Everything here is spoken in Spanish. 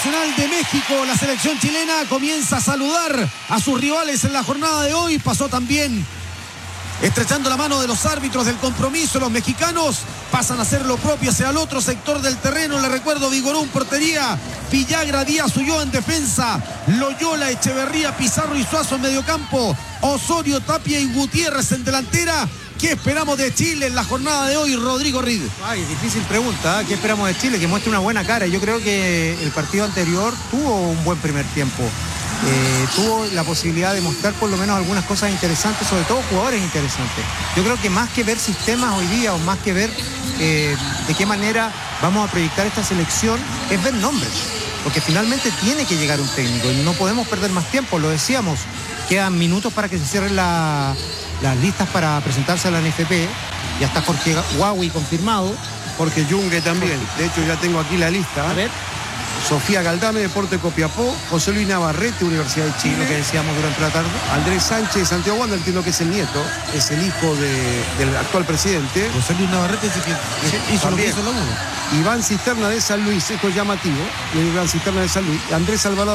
Nacional de México, la selección chilena comienza a saludar a sus rivales en la jornada de hoy. Pasó también estrechando la mano de los árbitros del compromiso. Los mexicanos pasan a hacer lo propio hacia el otro sector del terreno. Le recuerdo, Vigoró en portería, Villagra, Díaz, Ulloa en defensa, Loyola, Echeverría, Pizarro y Suazo en mediocampo, Osorio, Tapia y Gutiérrez en delantera. ¿Qué esperamos de Chile en la jornada de hoy, Rodrigo Reed? Ay, difícil pregunta, ¿eh? ¿Qué esperamos de Chile? Que muestre una buena cara. Yo creo que el partido anterior tuvo un buen primer tiempo. Tuvo la posibilidad de mostrar por lo menos algunas cosas interesantes, sobre todo jugadores interesantes. Yo creo que más que ver sistemas hoy día, o más que ver de qué manera vamos a proyectar esta selección, es ver nombres. Porque finalmente tiene que llegar un técnico y no podemos perder más tiempo, lo decíamos. Quedan minutos para que se cierren las listas para presentarse a la NFP. Ya está Jorge Huawei confirmado. Jorge Yungue también. De hecho, ya tengo aquí la lista. A ver. Sofía Galdame, Deporte Copiapó. José Luis Navarrete, Universidad de Chile. Lo que decíamos durante la tarde. Andrés Sánchez, Santiago Wander, entiendo que es el nieto. Es el hijo del actual presidente. José Luis Navarrete dice que hizo lo que hizo la U. Iván Cisterna de San Luis, esto es llamativo. Iván Cisterna de San Luis. Andrés Alvarado